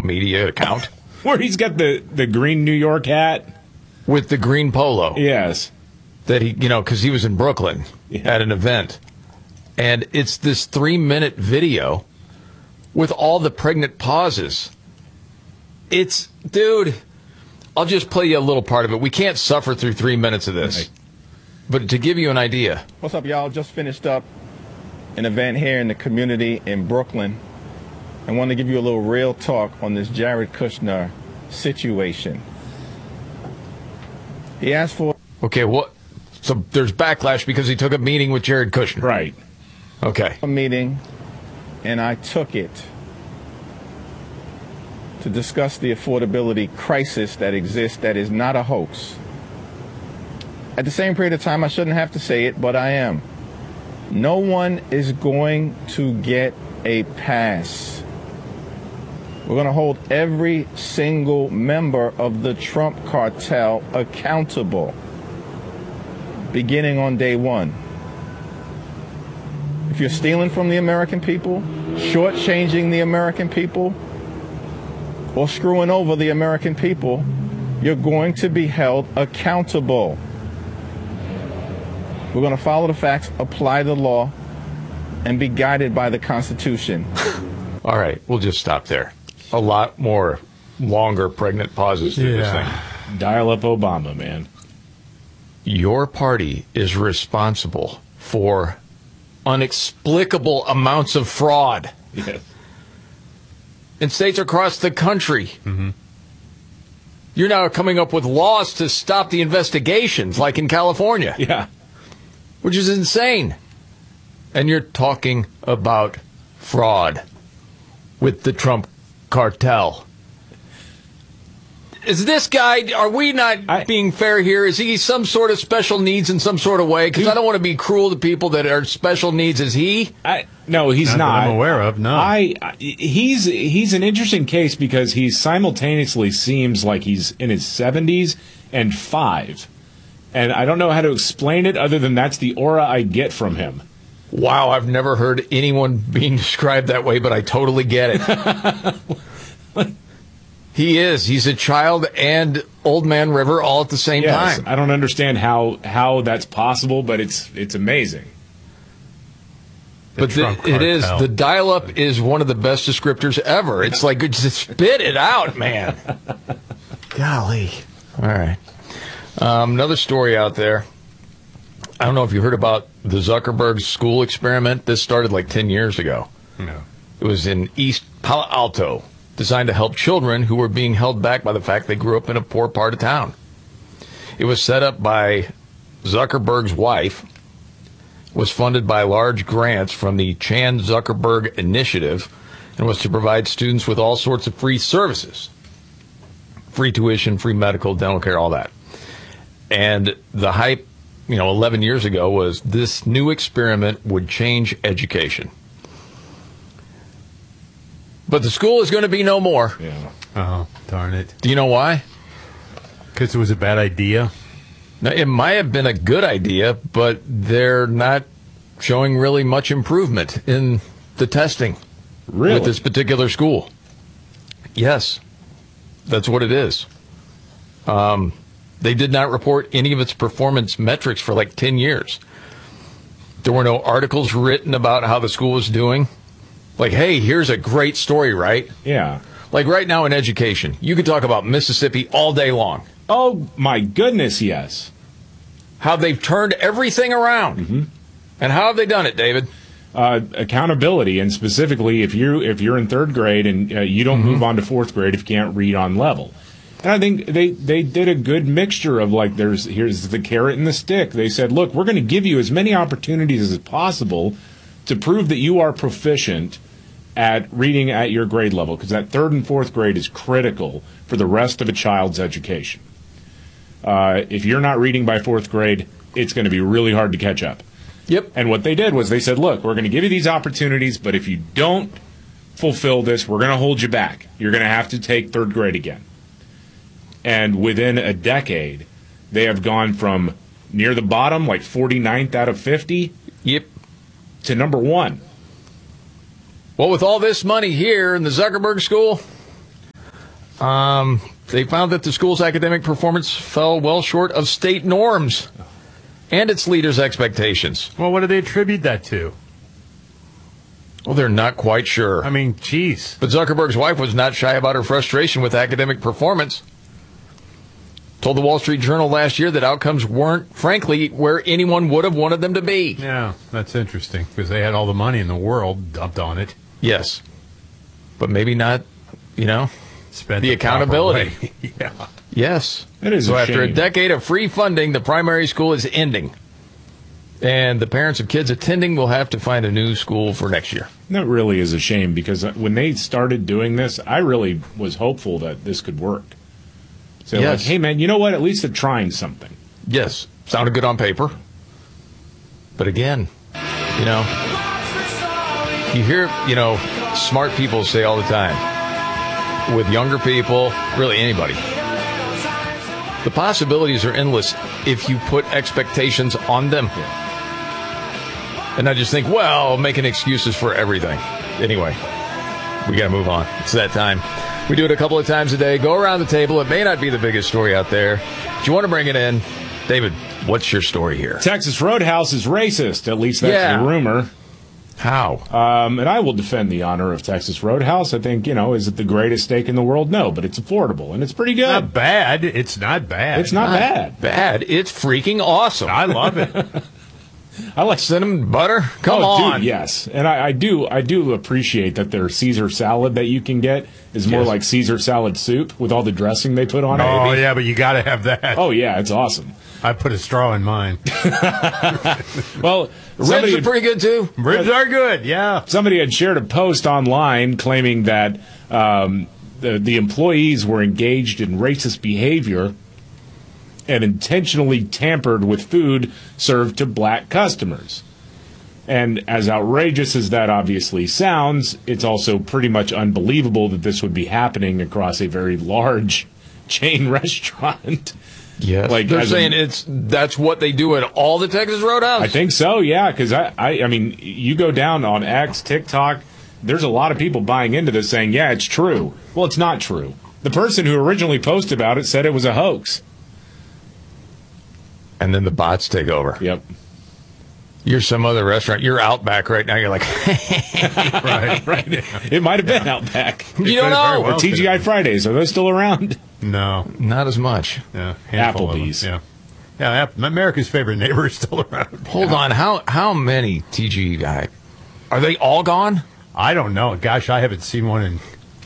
media account. Where he's got the green New York hat. With the green polo. Yes. That he, because he was in Brooklyn at an event. And it's this 3-minute video with all the pregnant pauses. Dude, I'll just play you a little part of it. We can't suffer through 3 minutes of this. Right. But to give you an idea. What's up, y'all? Just finished up an event here in the community in Brooklyn. I want to give you a little real talk on this Jared Kushner situation. He asked for... Okay, what? So there's backlash because he took a meeting with Jared Kushner. Right. Okay. A meeting, and I took it to discuss the affordability crisis that exists that is not a hoax. At the same period of time, I shouldn't have to say it, but I am. No one is going to get a pass. We're going to hold every single member of the Trump cartel accountable, beginning on day one. If you're stealing from the American people, shortchanging the American people, or screwing over the American people, you're going to be held accountable. We're going to follow the facts, apply the law, and be guided by the Constitution. All right, we'll just stop there. A lot more longer pregnant pauses through this thing. Dial up Obama, man. Your party is responsible for inexplicable amounts of fraud in states across the country. Mm-hmm. You're now coming up with laws to stop the investigations, like in California. Yeah. Which is insane. And you're talking about fraud with the Trump cartel. Is this guy, are we not being fair here? Is he some sort of special needs in some sort of way? Because I don't want to be cruel to people that are special needs. Is he? No, he's not. That I'm aware of, no. He's an interesting case because he simultaneously seems like he's in his 70s and 5. And I don't know how to explain it other than that's the aura I get from him. Wow, I've never heard anyone being described that way, but I totally get it. He is. He's a child and Old Man River all at the same time. I don't understand how that's possible, but it's amazing. But it is. The dial-up is one of the best descriptors ever. It's like, just spit it out, man. Golly. All right. Another story out there. I don't know if you heard about the Zuckerberg school experiment. This started like 10 years ago. No. It was in East Palo Alto, designed to help children who were being held back by the fact they grew up in a poor part of town. It was set up by Zuckerberg's wife, was funded by large grants from the Chan Zuckerberg Initiative, and was to provide students with all sorts of free services. Free tuition, free medical, dental care, all that. And the hype 11 years ago was this new experiment would change education. But the school is going to be no more. Yeah. Oh, darn it. Do you know why? Because it was a bad idea? Now, it might have been a good idea, but they're not showing really much improvement in the testing with this particular school. Yes, that's what it is. They did not report any of its performance metrics for like 10 years. There were no articles written about how the school was doing. Like, hey, here's a great story, right? Yeah. Like right now in education, you could talk about Mississippi all day long. Oh, my goodness, yes. How they've turned everything around. Mm-hmm. And how have they done it, David? Accountability, and specifically if you're in third grade and you don't move on to fourth grade if you can't read on level. And I think they did a good mixture of like here's the carrot and the stick. They said, look, we're going to give you as many opportunities as possible to prove that you are proficient at reading at your grade level, because that third and fourth grade is critical for the rest of a child's education. If you're not reading by fourth grade, it's going to be really hard to catch up. Yep. And what they did was they said, look, we're going to give you these opportunities, but if you don't fulfill this, we're going to hold you back. You're going to have to take third grade again. And within a decade, they have gone from near the bottom, like 49th out of 50, yep, to number 1. Well, with all this money here in the Zuckerberg school, They found that the school's academic performance fell well short of state norms and its leaders' expectations. Well, what do they attribute that to? Well, they're not quite sure. I mean, geez. But Zuckerberg's wife was not shy about her frustration with academic performance. Told the Wall Street Journal last year that outcomes weren't, frankly, where anyone would have wanted them to be. Yeah, that's interesting because they had all the money in the world dumped on it. Yes. But maybe not, Spent the accountability. proper way. Yeah. Yes. It is so a after a shame. decade of free funding, the primary school is ending. And the parents of kids attending will have to find a new school for next year. That really is a shame because when they started doing this, I really was hopeful that this could work. So Yes. like, hey man, you know what? At least they're trying something. Yes. Sounded good on paper. But again, you hear, smart people say all the time, with younger people, really anybody, the possibilities are endless if you put expectations on them. And I just think, well, making excuses for everything. Anyway, we got to move on. It's that time. We do it a couple of times a day. Go around the table. It may not be the biggest story out there, but you want to bring it in. David, what's your story here? Texas Roadhouse is racist. At least that's the rumor. How? And I will defend the honor of Texas Roadhouse. I think, is it the greatest steak in the world? No, but it's affordable and it's pretty good. Not bad. It's not bad. It's not bad. Bad. It's freaking awesome. I love it. I like Cinnamon butter? Come oh, on. Dude, yes. And I do appreciate that their Caesar salad that you can get is more Yes. like Caesar salad soup with all the dressing they put on it. Oh, yeah, but you got to have that. Oh, yeah, it's awesome. I put a straw in mine. Well, Ribs are pretty good, too. Ribs are good, yeah. somebody had shared a post online claiming that the employees were engaged in racist behavior and intentionally tampered with food served to black customers. And as outrageous as that obviously sounds, it's also pretty much unbelievable that this would be happening across a very large chain restaurant. Yes. Like, They're as a- saying that's what they do at all the Texas Roadhouse? I think so, yeah, because I mean, you go down on X, TikTok, there's a lot of people buying into this saying, yeah, it's true. Well, it's not true. The person who originally posted about it said it was a hoax. And then the bots take over. Yep. You're some other restaurant. You're Outback right now. You're like, Right. It might have been Outback. you don't know. Or TGI Fridays. Are those still around? No. Not as much. Yeah. Handful of them, Applebee's. Yeah. Yeah, America's favorite neighbor is still around. Hold on. How many TGI? Are they all gone? I don't know. Gosh, I haven't seen one in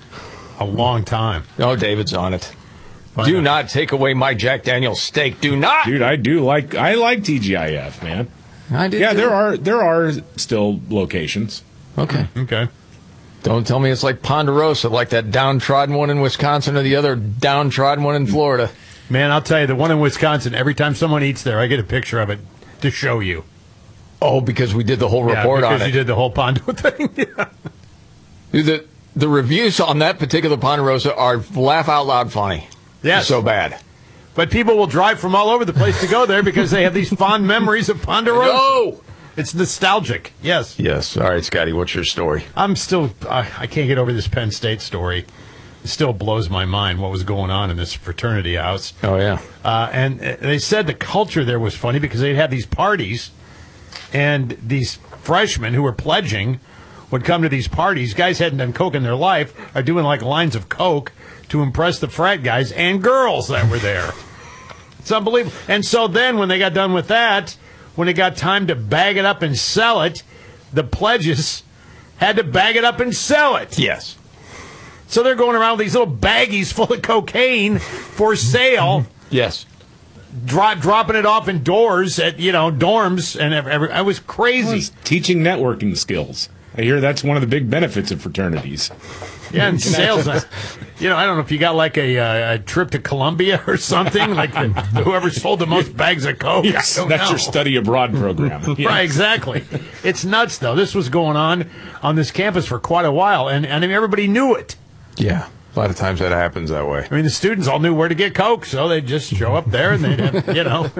a long time. No, David's on it. Why Do not take away my Jack Daniel's steak. Do not. Dude, I like TGIF, man. I did. Yeah, too. there are still locations. Okay. Okay. Don't tell me it's like Ponderosa, like that downtrodden one in Wisconsin or the other downtrodden one in Florida. Man, I'll tell you, the one in Wisconsin, every time someone eats there, I get a picture of it to show you. Oh, because we did the whole report on because you it. did the whole Pondo thing. Yeah. Dude, the reviews on that particular Ponderosa are laugh out loud funny. Yes. So bad. But people will drive from all over the place to go there because they have these fond memories of Ponderosa. No. It's nostalgic. Yes. Yes. All right, Scotty, what's your story? I'm still, I can't get over this Penn State story. It still blows my mind what was going on in this fraternity house. Oh, yeah. And they said the culture there was funny because they'd have these parties, and these freshmen who were pledging would come to these parties. Guys hadn't done coke in their life, are doing like lines of coke to impress the frat guys and girls that were there. It's unbelievable. And so then when they got done with that, when it got time to bag it up and sell it, the pledges had to bag it up and sell it. Yes. So they're going around with these little baggies full of cocaine for sale, Yes. dropping it off in doors at, dorms, and I was crazy. Well, it's teaching networking skills. I hear that's one of the big benefits of fraternities. Yeah, and sales. I don't know if you got like a trip to Colombia or something, like whoever sold the most bags of coke. Yes, I don't that's know. your study abroad program. Yeah. Right, exactly. It's nuts, though. This was going on this campus for quite a while, and I mean, everybody knew it. Yeah. A lot of times that happens that way. I mean, the students all knew where to get coke, so they'd just show up there, and they'd have,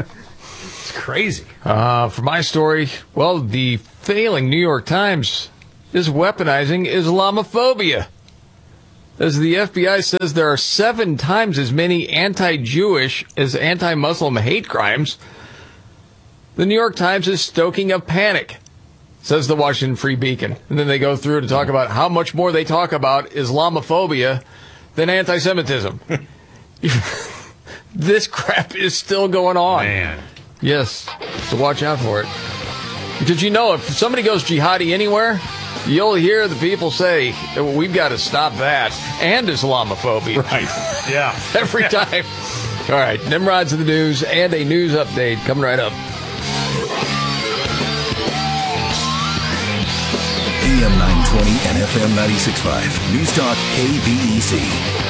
it's crazy. For my story, well, the failing New York Times is weaponizing Islamophobia. As the FBI says there are 7 times as many anti-Jewish as anti-Muslim hate crimes, the New York Times is stoking a panic, says the Washington Free Beacon. And then they go through to talk about how much more they talk about Islamophobia than anti-Semitism. This crap is still going on. Man. Yes, so watch out for it. Did you know if somebody goes jihadi anywhere, you'll hear the people say, we've got to stop that and Islamophobia. Right. Yeah. Every time. All right, Nimrod's in the news and a news update coming right up. AM 920 and FM 96.5. News Talk KVEC.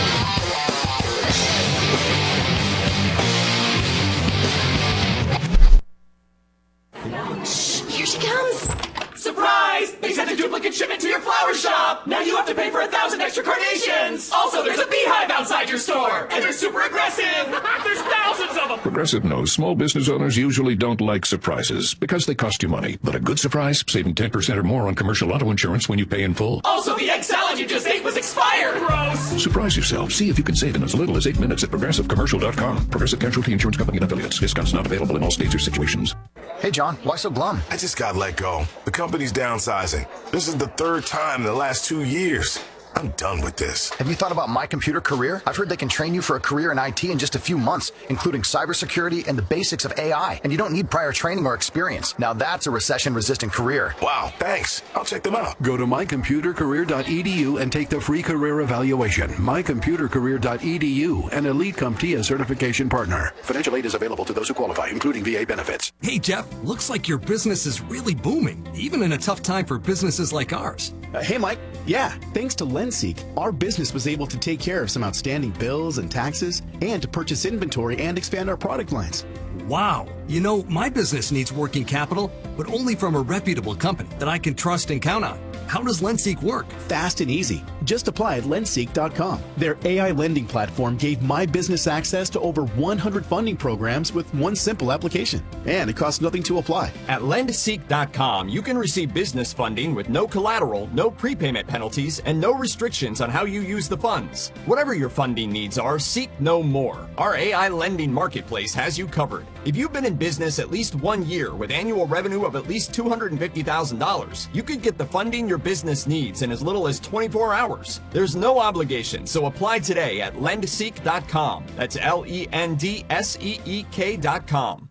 Here she comes! Surprise! They sent a duplicate shipment to your flower shop! Now you have to pay for 1,000 extra carnations! Also, there's a beehive outside your store! And they're super aggressive! There's thousands of them! Progressive knows small business owners usually don't like surprises because they cost you money. But a good surprise, saving 10% or more on commercial auto insurance when you pay in full. Also, the egg salad you just ate was expired! Gross! Surprise yourself. See if you can save in as little as 8 minutes at progressivecommercial.com. Progressive Casualty Insurance Company and affiliates. Discounts not available in all states or situations. Hey, John, why so glum? I just got let go. The company's downsizing. This is the 3rd time in the last 2 years. I'm done with this. Have you thought about My Computer Career? I've heard they can train you for a career in IT in just a few months, including cybersecurity and the basics of AI. And you don't need prior training or experience. Now that's a recession-resistant career. Wow, thanks. I'll check them out. Go to mycomputercareer.edu and take the free career evaluation. mycomputercareer.edu, an Elite CompTIA certification partner. Financial aid is available to those who qualify, including VA benefits. Hey, Jeff, looks like your business is really booming, even in a tough time for businesses like ours. Hey, Mike. Yeah, thanks to LendSeek, our business was able to take care of some outstanding bills and taxes and to purchase inventory and expand our product lines. Wow. You know, my business needs working capital, but only from a reputable company that I can trust and count on. How does LendSeek work? Fast and easy. Just apply at lendseek.com. Their AI lending platform gave my business access to over 100 funding programs with one simple application. And it costs nothing to apply. At lendseek.com, you can receive business funding with no collateral, no prepayment penalties, and no restrictions on how you use the funds. Whatever your funding needs are, seek no more. Our AI lending marketplace has you covered. If you've been in business at least 1 year with annual revenue of at least $250,000, you could get the funding your business needs in as little as 24 hours. There's no obligation, so apply today at lendseek.com. That's LENDSEEK.com.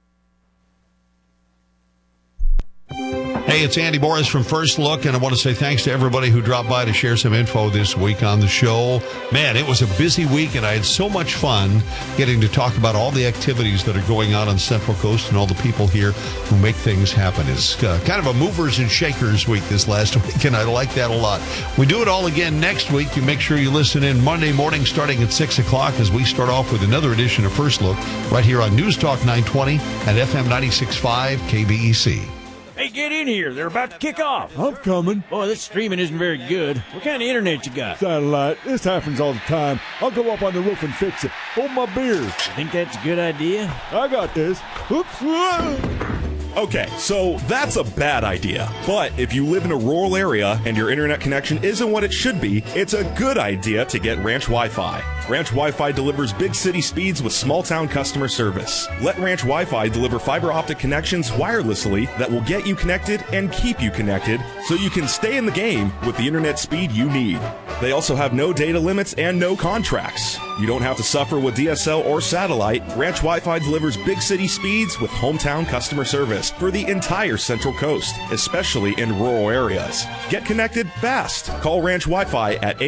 Hey, it's Andy Morris from First Look, and I want to say thanks to everybody who dropped by to share some info this week on the show. Man, it was a busy week, and I had so much fun getting to talk about all the activities that are going on Central Coast and all the people here who make things happen. It's kind of a movers and shakers week this last week, and I like that a lot. We do it all again next week. You make sure you listen in Monday morning starting at 6 o'clock as we start off with another edition of First Look right here on News Talk 920 and FM 96.5 KBEC. Hey, get in here. They're about to kick off. I'm coming. Boy, this streaming isn't very good. What kind of internet you got? Satellite. This happens all the time. I'll go up on the roof and fix it. Hold my beer. You think that's a good idea? I got this. Oops. Okay, so that's a bad idea. But if you live in a rural area and your internet connection isn't what it should be, it's a good idea to get Ranch Wi-Fi. Ranch Wi-Fi delivers big city speeds with small town customer service. Let Ranch Wi-Fi deliver fiber optic connections wirelessly that will get you connected and keep you connected so you can stay in the game with the internet speed you need. They also have no data limits and no contracts. You don't have to suffer with DSL or satellite. Ranch Wi-Fi delivers big city speeds with hometown customer service for the entire Central Coast, especially in rural areas. Get connected fast. Call Ranch Wi-Fi at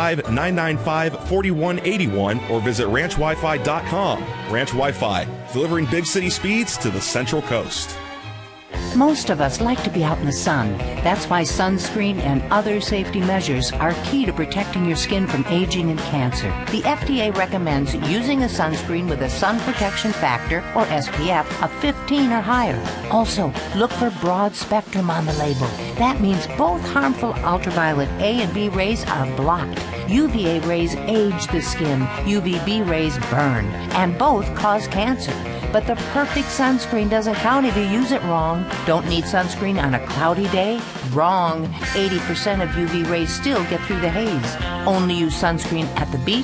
805-995-4181 or visit ranchwifi.com. Ranch Wi-Fi, delivering big city speeds to the Central Coast. Most of us like to be out in the sun. That's why sunscreen and other safety measures are key to protecting your skin from aging and cancer. The FDA recommends using a sunscreen with a sun protection factor, or SPF, of 15 or higher. Also, look for broad spectrum on the label. That means both harmful ultraviolet A and B rays are blocked. UVA rays age the skin, UVB rays burn, and both cause cancer. But the perfect sunscreen doesn't count if you use it wrong. Don't need sunscreen on a cloudy day? Wrong. 80% of UV rays still get through the haze. Only use sunscreen at the beach